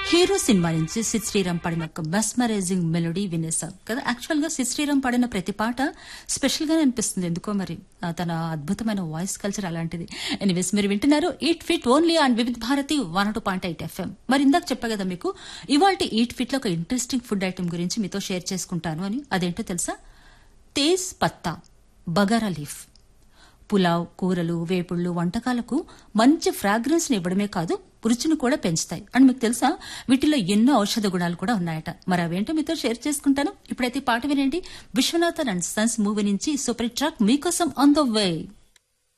Hero cinema నుంచి సిద్ శ్రీరామ్ పాడిన ఒక మెస్మరైజింగ్ మెలోడీ వినేసాం కదా. యాక్చువల్ గా సిద్ శ్రీరామ్ పాడిన ప్రతి పాట స్పెషల్ గానే అనిపిస్తుంది ఎందుకో మరి. తన అద్భుతమైన వాయిస్ కల్చర్ అలాంటిది. ఎనీవేస్ మీరు వింటున్నారు eat fit only on Vividh Bharati 102.8 FM. మరి ఇందాక చెప్పా కదా మీకు ఇవాల్టి ఈట్ ఫిట్ లో ఒక ఇంట్రెస్టింగ్ ఫుడ్ ఐటమ్ గురించి మీతో షేర్ చేసుకుంటాను అని. అదేంటో తెలుసా? తేజ్ పత్తా బగారా లీఫ్. పులావ్, కూరలు, వేపుళ్లు, వంటకాలకు మంచి ఫ్రాగ్రెన్స్ ని ఇవ్వడమే కాదు రుచిని కూడా పెంచుతాయి. అండ్ మీకు తెలుసా వీటిలో ఎన్నో ఔషధ గుణాలు కూడా ఉన్నాయట. మరి అవేంటో మీతో షేర్ చేసుకుంటాను. ఇప్పుడైతే పాట వినండి. విశ్వనాథన్ అండ్ సన్స్ మూవీ నుంచి సూపర్ ట్రాక్ మీకోసం ఆన్ ద వే.